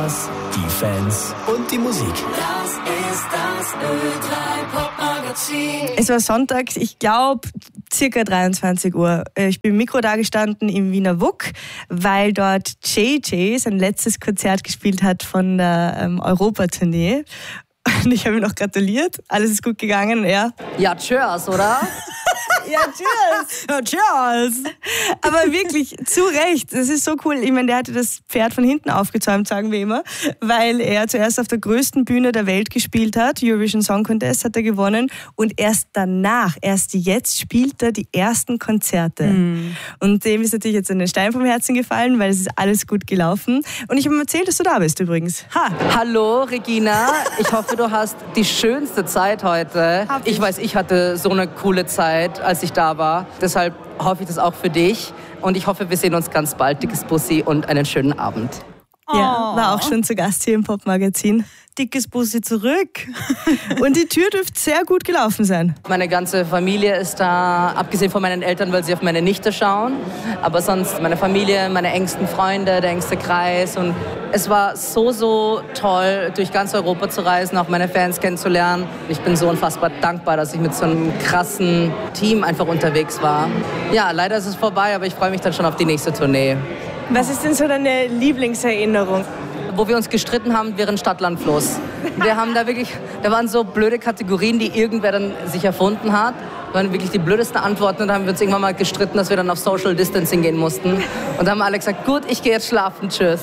Stars, die Fans und die Musik. Das ist das Ö3 Pop-Magazin. Es war Sonntag, ich glaube circa 23 Uhr. Ich bin im Mikro da gestanden im Wiener WUK, weil dort JJ sein letztes Konzert gespielt hat von der Europatournee. Und ich habe ihm noch gratuliert. Alles ist gut gegangen und er... Ja, cheers, oder? Ja, cheers. Ja, cheers. Aber wirklich, zu Recht. Das ist so cool. Ich meine, der hatte das Pferd von hinten aufgezäumt, sagen wir immer, weil er zuerst auf der größten Bühne der Welt gespielt hat. Eurovision Song Contest hat er gewonnen. Und erst danach, erst jetzt, spielt er die ersten Konzerte. Und dem ist natürlich jetzt ein Stein vom Herzen gefallen, weil es ist alles gut gelaufen. Und ich habe ihm erzählt, dass du da bist übrigens. Hallo, Regina. Ich hoffe, du hast die schönste Zeit heute. Ich weiß, ich hatte so eine coole Zeit, als ich da war. Deshalb hoffe ich das auch für dich. Und ich hoffe, wir sehen uns ganz bald. Dickes Bussi und einen schönen Abend. Ja, war auch schon zu Gast hier im Pop-Magazin. Dickes Bussi zurück. Und die Tür dürfte sehr gut gelaufen sein. Meine ganze Familie ist da, abgesehen von meinen Eltern, weil sie auf meine Nichte schauen. Aber sonst meine Familie, meine engsten Freunde, der engste Kreis. Und es war so toll, durch ganz Europa zu reisen, auch meine Fans kennenzulernen. Ich bin so unfassbar dankbar, dass ich mit so einem krassen Team einfach unterwegs war. Ja, leider ist es vorbei, aber ich freue mich dann schon auf die nächste Tournee. Was ist denn so deine Lieblingserinnerung? Wo wir uns gestritten haben während Stadt-Land-Fluss. Wir haben da waren so blöde Kategorien, die irgendwer dann sich erfunden hat. Das waren wirklich die blödesten Antworten und dann haben wir uns irgendwann mal gestritten, dass wir dann auf Social Distancing gehen mussten. Und dann haben alle gesagt, gut, ich gehe jetzt schlafen, tschüss.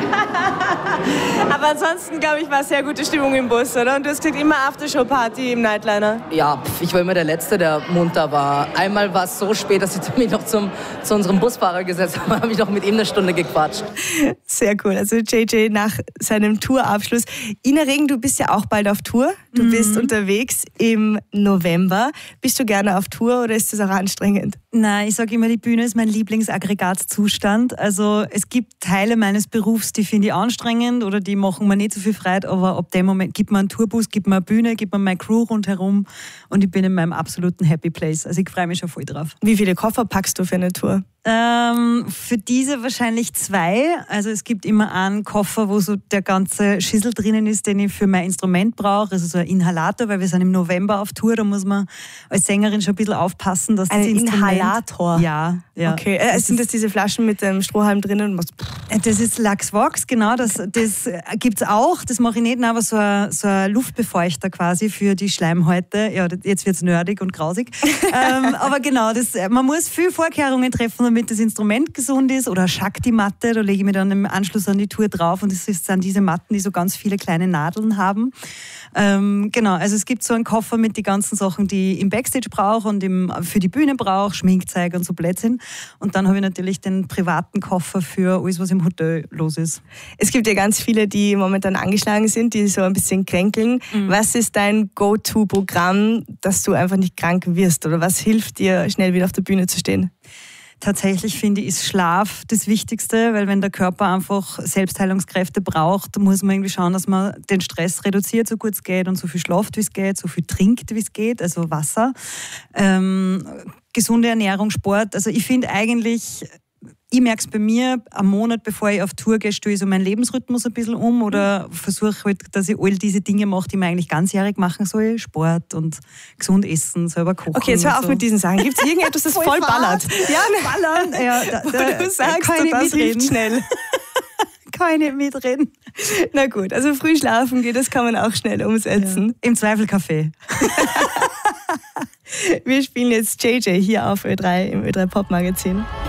Aber ansonsten, glaube ich, war sehr gute Stimmung im Bus, oder? Und du hast gesagt, immer Aftershow-Party im Nightliner. Ja, ich war immer der Letzte, der munter war. Einmal war es so spät, dass ich mich noch zu unserem Busfahrer gesetzt habe, habe ich noch mit ihm eine Stunde gequatscht. Sehr cool. Also JJ nach seinem Tourabschluss. Ina Regen, du bist ja auch bald auf Tour. Du bist unterwegs im November. Bist du gerne auf Tour oder ist das auch anstrengend? Nein, ich sage immer, die Bühne ist mein Lieblingsaggregatzustand. Also es gibt Teile meines Berufs, die finde ich anstrengend oder die machen mir nicht so viel Freude, aber ab dem Moment gibt mir einen Tourbus, gibt mir eine Bühne, gibt mir meine Crew rundherum und ich bin in meinem absoluten Happy Place. Also ich freue mich schon voll drauf. Wie viele Koffer packst du für eine Tour? Für diese wahrscheinlich 2. Also es gibt immer einen Koffer, wo so der ganze Schissel drinnen ist, den ich für mein Instrument brauche. Also so ein Inhalator, weil wir sind im November auf Tour. Da muss man als Sängerin schon ein bisschen aufpassen, dass das Instrument... Inhalator? Ja. Okay, sind das diese Flaschen mit dem Strohhalm drinnen? Das ist Luxvox, genau. Das gibt's auch. Das mache ich nicht, aber so ein Luftbefeuchter quasi für die Schleimhäute. Ja, jetzt wird's nerdig und grausig. Aber genau, man muss viel Vorkehrungen treffen, damit das Instrument gesund ist. Oder Shakti-Matte, da lege ich mir dann im Anschluss an die Tour drauf und das sind diese Matten, die so ganz viele kleine Nadeln haben. Genau, also es gibt so einen Koffer mit den ganzen Sachen, die ich im Backstage brauche und für die Bühne brauche, Schminkzeug und so Blödsinn. Und dann habe ich natürlich den privaten Koffer für alles, was im Hotel los ist. Es gibt ja ganz viele, die momentan angeschlagen sind, die so ein bisschen kränkeln. Was ist dein Go-To-Programm, dass du einfach nicht krank wirst? Oder was hilft dir, schnell wieder auf der Bühne zu stehen? Tatsächlich finde ich, ist Schlaf das Wichtigste, weil wenn der Körper einfach Selbstheilungskräfte braucht, muss man irgendwie schauen, dass man den Stress reduziert, so gut es geht und so viel schlaft, wie es geht, so viel trinkt, wie es geht, also Wasser. Gesunde Ernährung, Sport. Also ich finde eigentlich, ich merke es bei mir, am Monat, bevor ich auf Tour gehe, stelle ich so meinen Lebensrhythmus ein bisschen um oder versuche halt, dass ich all diese Dinge mache, die man eigentlich ganzjährig machen soll. Sport und gesund essen, selber kochen. Okay, jetzt hör auf mit diesen Sachen. Gibt es irgendetwas, das voll ballert? Ja, ballern. Ja, du sagst, kann ich das hilft schnell. Kann ich nicht mitreden. Na gut, also früh schlafen geht, das kann man auch schnell umsetzen. Ja. Im Zweifel Kaffee. Wir spielen jetzt JJ hier auf Ö3 im Ö3 Pop Magazin.